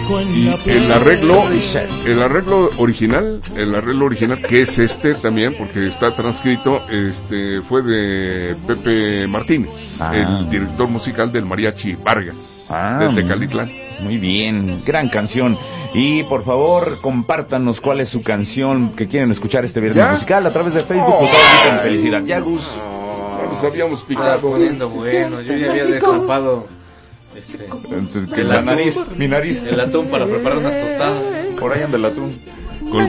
Y el arreglo original, que es este también, porque está transcrito, fue de Pepe Martínez, el director musical del Mariachi Vargas, de Tecalitlán. Muy bien, gran canción. Y por favor, compártanos cuál es su canción que quieren escuchar este viernes musical a través de Facebook. Pues con felicidad. Ya, Gus. Nos habíamos picado. Bueno, yo ya había destapado mi nariz. El atún para preparar unas tostadas. Por ahí anda el atún. Con